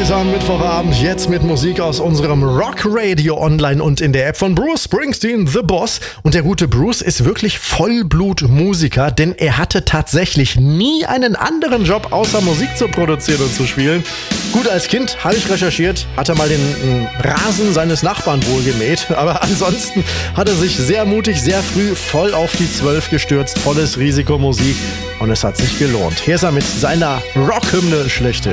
weiter am Mittwochabend, jetzt mit Musik aus unserem Rock Radio online und in der App von Bruce Springsteen, The Boss. Und der gute Bruce ist wirklich Vollblut-Musiker, denn er hatte tatsächlich nie einen anderen Job, außer Musik zu produzieren und zu spielen. Gut, als Kind habe ich recherchiert, hat er mal den Rasen seines Nachbarn wohl gemäht, aber ansonsten hat er sich sehr mutig, sehr früh voll auf die 12 gestürzt, volles Risikomusik und es hat sich gelohnt. Hier ist er mit seiner Rockhymne schlechthin.